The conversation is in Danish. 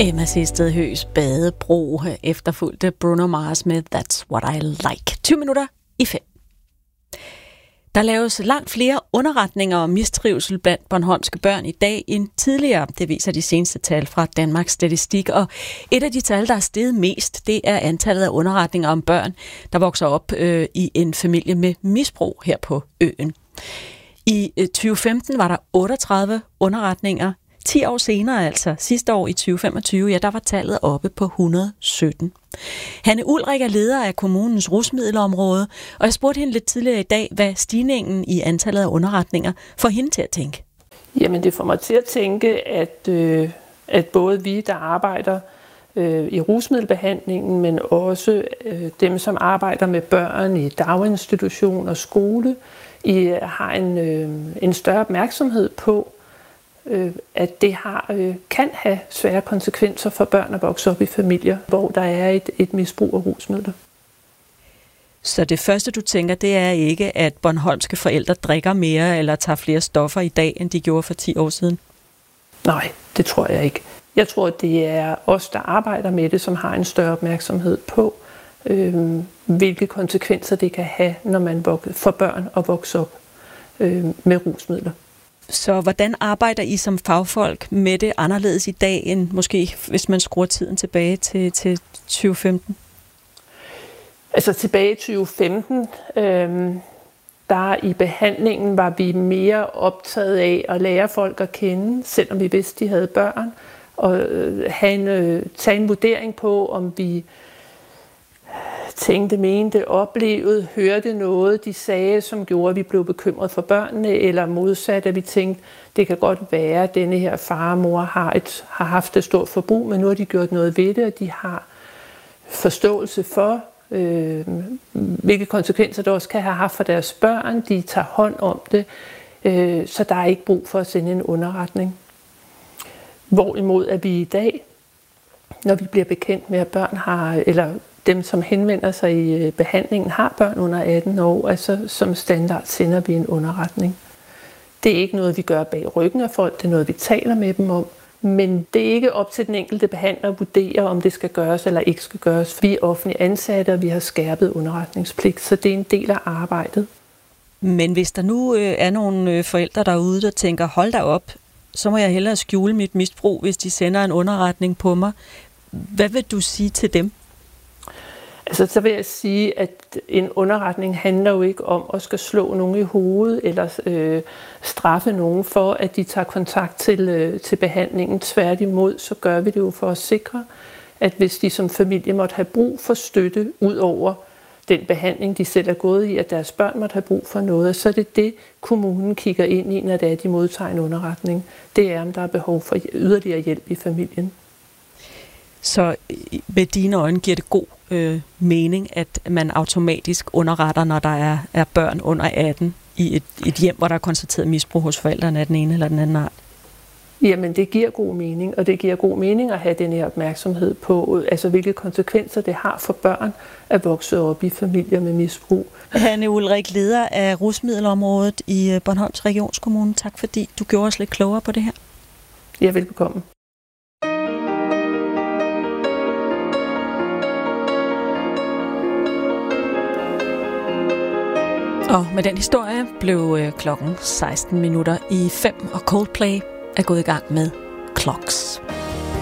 Emma Sisted Høghs Badebro efterfulgte Bruno Mars med That's What I Like. 20 minutter i 5. Der laves langt flere underretninger om mistrivsel blandt bornholmske børn i dag end tidligere. Det viser de seneste tal fra Danmarks Statistik. Og et af de tal, der er steget mest, det er antallet af underretninger om børn, der vokser op i en familie med misbrug her på øen. I 2015 var der 38 underretninger. 10 år senere, altså sidste år i 2025, der var tallet oppe på 117. Hanne Ulrik er leder af kommunens rusmiddelområde, og jeg spurgte hende lidt tidligere i dag, hvad stigningen i antallet af underretninger får hende til at tænke. Jamen det får mig til at tænke, at både vi, der arbejder i rusmiddelbehandlingen, men også dem, som arbejder med børn i daginstitution og skole, har en større opmærksomhed på, at det kan have svære konsekvenser for børn at vokse op i familier, hvor der er et misbrug af rusmidler. Så det første, du tænker, det er ikke, at bornholmske forældre drikker mere eller tager flere stoffer i dag, end de gjorde for 10 år siden? Nej, det tror jeg ikke. Jeg tror, det er os, der arbejder med det, som har en større opmærksomhed på, hvilke konsekvenser det kan have, når man får børn at vokse op med rusmidler. Så hvordan arbejder I som fagfolk med det anderledes i dag, end måske hvis man skruer tiden tilbage til 2015? Altså tilbage i 2015, der i behandlingen var vi mere optaget af at lære folk at kende, selvom vi vidste, de havde børn, og tage en vurdering på, om vi tænkte, mente, oplevede, hørte noget, de sagde, som gjorde, at vi blev bekymret for børnene, eller modsat, at vi tænkte, det kan godt være, at denne her far og mor har haft et stort forbrug, men nu har de gjort noget ved det, og de har forståelse for, hvilke konsekvenser det også kan have haft for deres børn. De tager hånd om det, så der er ikke brug for at sende en underretning. Hvorimod at vi i dag, når vi bliver bekendt med, at børn har, eller dem, som henvender sig i behandlingen, har børn under 18 år, altså som standard sender vi en underretning. Det er ikke noget, vi gør bag ryggen af folk, det er noget, vi taler med dem om. Men det er ikke op til den enkelte behandler at vurdere, om det skal gøres eller ikke skal gøres. Vi er offentligt ansatte, og vi har skærpet underretningspligt, så det er en del af arbejdet. Men hvis der nu er nogle forældre derude, der tænker, hold da op, så må jeg hellere skjule mit misbrug, hvis de sender en underretning på mig. Hvad vil du sige til dem? Altså, så vil jeg sige, at en underretning handler jo ikke om at skal slå nogen i hovedet eller straffe nogen for, at de tager kontakt til behandlingen. Tværtimod, så gør vi det jo for at sikre, at hvis de som familie måtte have brug for støtte ud over den behandling, de selv er gået i, at deres børn måtte have brug for noget, så er det, kommunen kigger ind i, når det er, de modtager en underretning. Det er, om der er behov for yderligere hjælp i familien. Så med dine øjne giver det god mening, at man automatisk underretter, når der er børn under 18 i et hjem, hvor der er konstateret misbrug hos forældrene af den ene eller den anden art? Jamen, det giver god mening, og det giver god mening at have den her opmærksomhed på, altså hvilke konsekvenser det har for børn at vokse op i familier med misbrug. Hanne Ulrik, leder af rusmiddelområdet i Bornholms Regionskommune. Tak fordi du gjorde os lidt klogere på det her. Ja, velbekomme. Og med den historie blev klokken 16 minutter i 5, og Coldplay er gået i gang med Clocks.